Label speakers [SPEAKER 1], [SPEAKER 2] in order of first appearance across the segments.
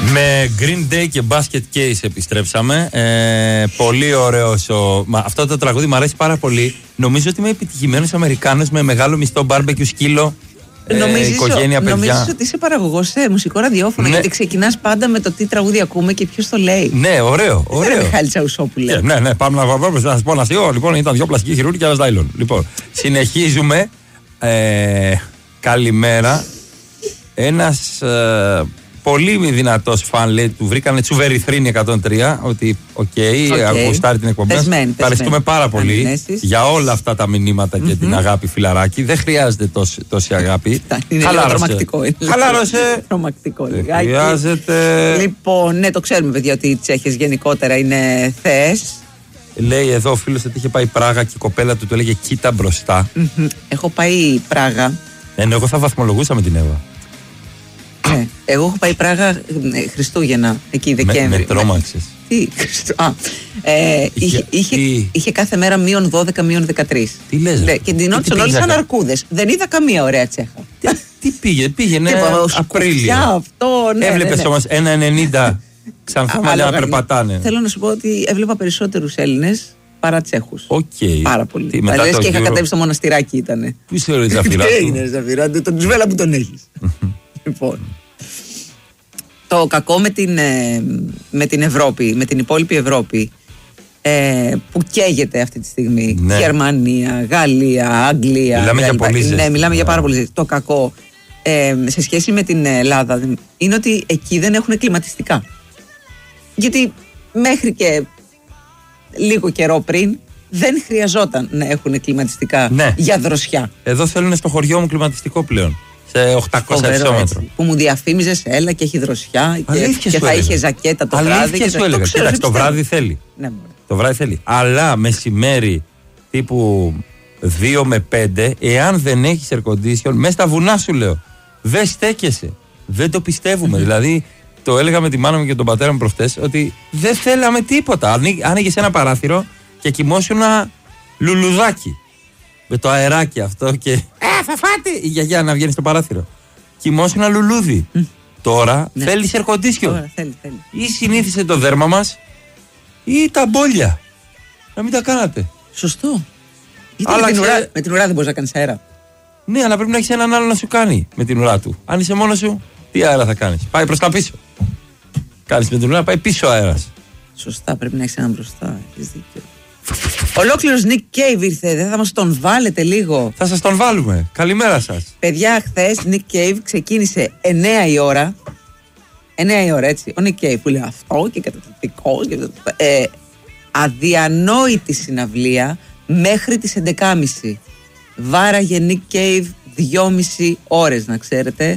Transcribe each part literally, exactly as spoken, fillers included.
[SPEAKER 1] Με Green Day και Basket Case επιστρέψαμε. Ε, πολύ ωραίος ο... Μα, αυτό το τραγούδι μου αρέσει πάρα πολύ. Νομίζω ότι είμαι επιτυχημένος Αμερικάνος με μεγάλο μισθό, μπάρμπεκιου, σκύλο, ε, οικογένεια, παιδιά.
[SPEAKER 2] Νομίζεις ότι είσαι παραγωγός σε μουσικό ραδιόφωνο, ναι. Γιατί ξεκινάς πάντα με το τι τραγούδι ακούμε και ποιος το λέει.
[SPEAKER 1] Ναι, ωραίο, ωραίο.
[SPEAKER 2] Δεν Μιχάλη Τσαουσόπουλε.
[SPEAKER 1] Ναι, ναι, πάμε να, να σας πω ένα αστείο. Λοιπόν, ήταν δυο πλαστικοί χειρούργοι και ένα νάιλον. Λοιπόν, συνεχίζουμε. Ε, καλημέρα. Ένας ε, πολύ δυνατός φαν λέει, του βρήκανε Τσουβεριθρίνη εκατόν τρία. Ότι, οκ, okay, okay. Ακουστάρει την εκπομπή. Ευχαριστούμε πάρα πολύ Ανενέσεις. για όλα αυτά τα μηνύματα mm-hmm. και την αγάπη, φιλαράκι. Δεν χρειάζεται τόση, τόση αγάπη.
[SPEAKER 2] Είναι τρομακτικό.
[SPEAKER 1] Χαλάρωσε.
[SPEAKER 2] Τρομακτικό.
[SPEAKER 1] Δεν χρειάζεται.
[SPEAKER 2] Λοιπόν, ναι, το ξέρουμε, παιδιά, ότι οι Τσέχες γενικότερα είναι θεές.
[SPEAKER 1] Λέει εδώ ο φίλος ότι είχε πάει Πράγα και η κοπέλα του του έλεγε κοίτα μπροστά.
[SPEAKER 2] Mm-hmm. Έχω πάει Πράγα.
[SPEAKER 1] Ενώ εγώ θα βαθμολογούσα με την Εύα.
[SPEAKER 2] Ναι, εγώ έχω πάει Πράγα Χριστούγεννα, εκεί Δεκέμβρη.
[SPEAKER 1] Με, με τρόμαξες.
[SPEAKER 2] Τι, α, ε, είχε, είχε, τι... είχε κάθε μέρα μείον δώδεκα, μείον δεκατρία.
[SPEAKER 1] Τι λες ρε.
[SPEAKER 2] Και την όντουσαν όλοι σαν αρκούδες. Δεν είδα καμία ωραία Τσέχα.
[SPEAKER 1] Τι, τι πήγε, πήγαινε Απρίλιο.
[SPEAKER 2] Αυτό, ναι,
[SPEAKER 1] έβλεπες
[SPEAKER 2] ναι, ναι.
[SPEAKER 1] όμως ένα ενενήντα ξανθά μαλλιά να περπατάνε.
[SPEAKER 2] Θέλω να σου πω ότι έβλεπα περισσότερους Έλληνες παρά Τσέχους.
[SPEAKER 1] Okay.
[SPEAKER 2] Πάρα πολύ. Λες και είχα κατέβει στο μοναστηράκι ήτανε.
[SPEAKER 1] Πού είσαι ο Ζαφυρά?
[SPEAKER 2] Τι είναι Ζαφυρά, τον Τζουβέλα που τον έχεις. Λοιπόν. Το κακό με την, με την Ευρώπη, με την υπόλοιπη Ευρώπη, ε, που καίγεται αυτή τη στιγμή. Ναι. Γερμανία, Γαλλία, Αγγλία.
[SPEAKER 1] Μιλάμε για πολύ ζέστη.
[SPEAKER 2] Ναι, μιλάμε για πάρα πολύ ζέστη. Το κακό ε, σε σχέση με την Ελλάδα είναι ότι εκεί δεν έχουν κλιματιστικά. Γιατί μέχρι και λίγο καιρό πριν δεν χρειαζόταν να έχουν κλιματιστικά ναι. για δροσιά.
[SPEAKER 1] Εδώ θέλουν στο χωριό μου κλιματιστικό πλέον. Σε οχτακόσια χιλιόμετρα.
[SPEAKER 2] Που μου διαφήμιζες, έλα και έχει δροσιά και, και θα είχε ζακέτα το
[SPEAKER 1] Αλήθεια
[SPEAKER 2] βράδυ.
[SPEAKER 1] Και σου έλεγα. Κοίταξε, το βράδυ θέλει.
[SPEAKER 2] Ναι,
[SPEAKER 1] το βράδυ θέλει. Αλλά μεσημέρι τύπου δύο με πέντε, εάν δεν έχεις air condition, μέσα στα βουνά σου λέω, δεν στέκεσαι. Δεν το πιστεύουμε. Δηλαδή, το έλεγα με τη μάνα μου και τον πατέρα μου προχτές, ότι δεν θέλαμε τίποτα. Άνοιγες ένα παράθυρο και κοιμόσουν ένα λουλουδάκι. Με το αεράκι αυτό και. Ε, θα φάτε! Η γιαγιά να βγαίνει στο παράθυρο. Κοιμόσουν ένα λουλούδι. Mm. Τώρα ναι. θέλει air condition.
[SPEAKER 2] Τώρα θέλει, θέλει.
[SPEAKER 1] Ή συνήθισε το δέρμα μας, ή τα μπόλια. Να μην τα κάνατε.
[SPEAKER 2] Σωστό. Αλλά με, την ουρά, με την ουρά δεν μπορείς να κάνεις αέρα.
[SPEAKER 1] Ναι, αλλά πρέπει να έχεις έναν άλλο να σου κάνει με την ουρά του. Αν είσαι μόνος σου, τι αέρα θα κάνεις? Πάει προς τα πίσω. Κάνεις με την ουρά, πάει πίσω ο αέρας.
[SPEAKER 2] Σωστά, πρέπει να έχεις έναν μπροστά. Έχεις δίκιο. Ολόκληρος Nick Cave ήρθε, δεν θα μας τον βάλετε λίγο?
[SPEAKER 1] Θα σας τον βάλουμε. Καλημέρα σας.
[SPEAKER 2] Παιδιά, χθες Nick Cave ξεκίνησε εννιά η ώρα. εννιά η ώρα, έτσι. Ο Nick Cave που λέει αυτό και καταπληκτικός. Ε, αδιανόητη συναυλία μέχρι τις έντεκα και μισή. Βάραγε Nick Cave δυόμιση ώρες, να ξέρετε.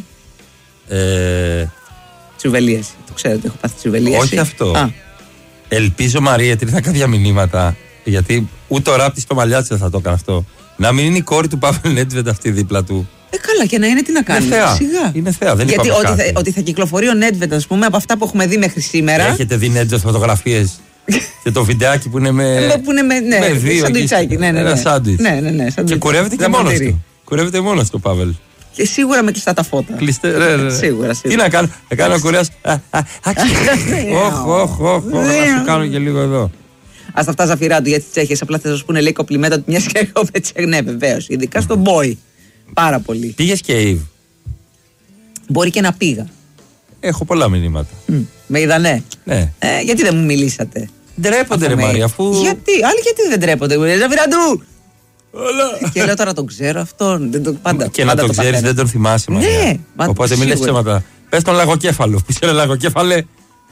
[SPEAKER 1] Ε...
[SPEAKER 2] Τσουβελίαση. Το ξέρετε, έχω πάθει τσουβελίαση.
[SPEAKER 1] Όχι αυτό.
[SPEAKER 2] Α.
[SPEAKER 1] Ελπίζω Μαρία, γιατί ήρθα κάποια μηνύματα. Γιατί ούτε ο ράπτης στο μαλλιάτσι δεν θα το έκανε αυτό. Να μην είναι η κόρη του Παύλ Νέντβεντ αυτή δίπλα του.
[SPEAKER 2] Ε, καλά, και να είναι τι να κάνει.
[SPEAKER 1] Είναι θεά.
[SPEAKER 2] Σιγά.
[SPEAKER 1] Είναι θεά, δεν
[SPEAKER 2] γιατί ότι
[SPEAKER 1] θα,
[SPEAKER 2] ότι θα κυκλοφορεί ο Νέντβεντ, ας πούμε, από αυτά που έχουμε δει μέχρι σήμερα.
[SPEAKER 1] Έχετε δει Νέντβεντ φωτογραφίες και το βιντεάκι που είναι με.
[SPEAKER 2] που είναι με, ναι,
[SPEAKER 1] με δύο.
[SPEAKER 2] Σαντουιτσάκι. Ναι, ναι, ναι.
[SPEAKER 1] Ναι,
[SPEAKER 2] ναι, ναι,
[SPEAKER 1] και κουρεύεται και μόνος του. Κουρεύεται μόνος του Παύλ.
[SPEAKER 2] Και σίγουρα με κλειστά τα φώτα.
[SPEAKER 1] Κλείστε, ρε, ρε.
[SPEAKER 2] Σίγουρα, σίγουρα.
[SPEAKER 1] Τι να κάνω, να κάνω κουρέας. Όχ, όχ, όχ, να σου κάνω και λίγο εδώ.
[SPEAKER 2] Ας αυτά Ζαφυρά του για τις Τσέχες. Απλά θα σας πούνε λέει κοπλιμέντα του μιας και εγώ πετσέχ. Ναι, βεβαίως. Ειδικά στον Boy. Πάρα πολύ.
[SPEAKER 1] Πήγες και Eve?
[SPEAKER 2] Μπορεί και να πήγα.
[SPEAKER 1] Έχω πολλά μηνύματα.
[SPEAKER 2] Mm. Με είδανε.
[SPEAKER 1] Ναι.
[SPEAKER 2] Ε, γιατί δεν μου μιλήσατε?
[SPEAKER 1] Ντρέπονται ρε Μαρία, αφού.
[SPEAKER 2] Γιατί, άλλοι γιατί δεν ντρέπονται? Ζαφυρά του! Και λέω τώρα τον ξέρω αυτόν. Δεν το, πάντα,
[SPEAKER 1] και
[SPEAKER 2] πάντα
[SPEAKER 1] να τον
[SPEAKER 2] το
[SPEAKER 1] ξέρεις, δεν τον θυμάσαι.
[SPEAKER 2] Ναι,
[SPEAKER 1] Μαρία. Οπότε μην λες ψέματα. Πες τον λαγοκέφαλο. Που είσαι λαγοκέφαλε.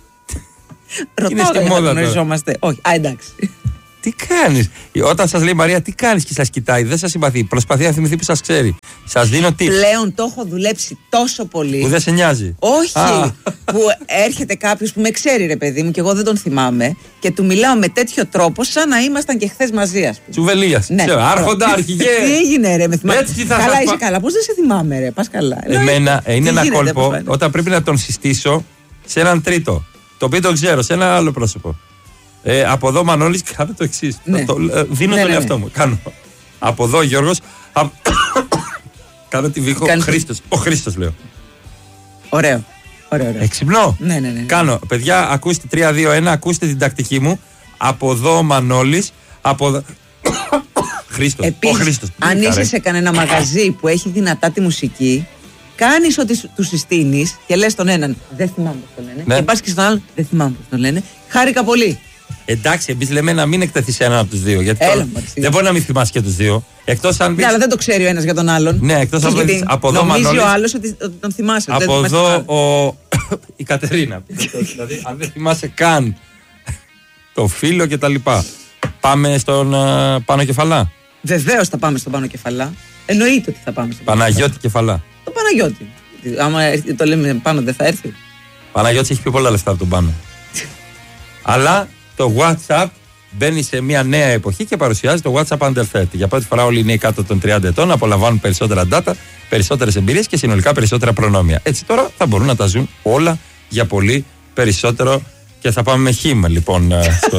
[SPEAKER 2] Ρωτάω δεν τον γνωριζόμαστε. Όχι, α, εντάξει.
[SPEAKER 1] Τι κάνεις? Όταν σας λέει Μαρία, τι κάνεις και σας κοιτάει, δεν σας συμπαθεί. Προσπαθεί να θυμηθεί που σας ξέρει. Σας δίνω tips.
[SPEAKER 2] Πλέον το έχω δουλέψει τόσο πολύ.
[SPEAKER 1] Που δεν σε νοιάζει.
[SPEAKER 2] Όχι. Που έρχεται κάποιος που με ξέρει, ρε παιδί μου, και εγώ δεν τον θυμάμαι, και του μιλάω με τέτοιο τρόπο, σαν να ήμασταν και χθες μαζί, ας πούμε.
[SPEAKER 1] Τσουβελίας. Ναι. Άρχοντα, αρχηγέ.
[SPEAKER 2] Τι έγινε, ρε, με θυμάμαι.
[SPEAKER 1] Έτσι θα
[SPEAKER 2] καλά,
[SPEAKER 1] σας...
[SPEAKER 2] είσαι καλά. Πώς δεν σε θυμάμαι, ρε, πας καλά.
[SPEAKER 1] Εμένα είναι ένα κόλπο όταν πρέπει να τον συστήσω σε έναν τρίτο. Το οποίο τον ξέρω, σε ένα άλλο πρόσωπο. Ε, από εδώ Μανώλης, κάνω το εξής.
[SPEAKER 2] Ναι.
[SPEAKER 1] Το, ε, δίνω
[SPEAKER 2] ναι,
[SPEAKER 1] τον
[SPEAKER 2] ναι,
[SPEAKER 1] εαυτό
[SPEAKER 2] ναι.
[SPEAKER 1] μου. Κάνω. Από εδώ Γιώργος. Α... κάνω τη βήχο.
[SPEAKER 2] Κάνεις...
[SPEAKER 1] Χρήστος. Ο Χρήστος λέω.
[SPEAKER 2] Ωραίο. Ωραία, ωραία.
[SPEAKER 1] Εξυπνώ.
[SPEAKER 2] Ναι, ναι, ναι.
[SPEAKER 1] Κάνω. Παιδιά, ακούστε τρία δύο ένα, ακούστε την τακτική μου. Από εδώ ο Μανώλης. Από εδώ. Χρήστος.
[SPEAKER 2] Επίσης,
[SPEAKER 1] ο Χρήστος.
[SPEAKER 2] αν
[SPEAKER 1] Μπήκα,
[SPEAKER 2] είσαι
[SPEAKER 1] ρε.
[SPEAKER 2] σε κανένα μαγαζί που έχει δυνατά τη μουσική, κάνεις ότι σου- του συστήνεις και λες τον έναν, δεν θυμάμαι πώς τον λένε.
[SPEAKER 1] Ναι.
[SPEAKER 2] Και πας και στον άλλον, δεν θυμάμαι πώς τον λένε. Χάρηκα πολύ.
[SPEAKER 1] Εντάξει, εμείς λέμε να μην εκτεθεί σε έναν από τους δύο. Γιατί
[SPEAKER 2] Έλα,
[SPEAKER 1] τώρα
[SPEAKER 2] μωρέ, σιγά.
[SPEAKER 1] δεν μπορεί να μην θυμάσαι και τους δύο. Εκτός αν
[SPEAKER 2] Ναι,
[SPEAKER 1] πεις.
[SPEAKER 2] αλλά δεν το ξέρει ο ένας για τον άλλον.
[SPEAKER 1] Ναι, εκτός αν
[SPEAKER 2] Γιατί
[SPEAKER 1] πεις από εδώ
[SPEAKER 2] νομίζει
[SPEAKER 1] Μανώλης.
[SPEAKER 2] ο άλλος ότι ότι τον θυμάσαι. ότι
[SPEAKER 1] Από
[SPEAKER 2] δεν θυμάσαι τον
[SPEAKER 1] εδώ
[SPEAKER 2] άλλον.
[SPEAKER 1] ο... η Κατερίνα. Δηλαδή, αν δεν θυμάσαι καν το φίλο και τα λοιπά. Πάμε στον α, Πάνο Κεφαλά.
[SPEAKER 2] Βεβαίως θα πάμε στον Πάνο Κεφαλά. Εννοείται ότι θα πάμε στον Πάνο
[SPEAKER 1] Παναγιώτη Κεφαλά.
[SPEAKER 2] Το Παναγιώτη. Άμα έρθει- το λέμε πάνω, δεν θα έρθει.
[SPEAKER 1] Παναγιώτης έχει πιο πολλά λεφτά από τον Πάνο. Αλλά το WhatsApp μπαίνει σε μια νέα εποχή και παρουσιάζει το WhatsApp Under τριάντα. Για πρώτη φορά όλοι οι νέοι κάτω των τριάντα ετών απολαμβάνουν περισσότερα data, περισσότερες εμπειρίες και συνολικά περισσότερα προνόμια. Έτσι τώρα θα μπορούν να τα ζουν όλα για πολύ περισσότερο και θα πάμε με χήμα λοιπόν. ε, στο...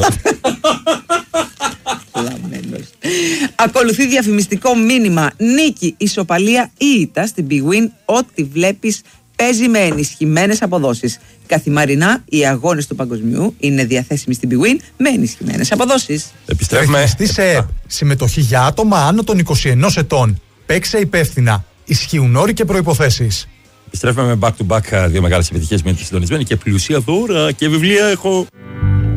[SPEAKER 2] Λαμμένος. Ακολουθεί διαφημιστικό μήνυμα. Νίκη, ισοπαλία ή ήττα στην Big Win. Ό,τι βλέπεις παίζει με ενισχυμένες αποδόσεις. Καθημερινά οι αγώνες του παγκοσμιού είναι διαθέσιμοι στην Big Win με ενισχυμένες αποδόσεις.
[SPEAKER 1] Επιστρέφουμε.
[SPEAKER 3] Ρυθμιστή σε ΕΠ. Συμμετοχή για άτομα άνω των είκοσι ενός ετών. Παίξε υπεύθυνα. Ισχύουν όροι και προϋποθέσεις.
[SPEAKER 1] Επιστρέφουμε με back to back δύο μεγάλες επιτυχίες με τη συντονισμένη και πλουσία δώρα και βιβλία έχω.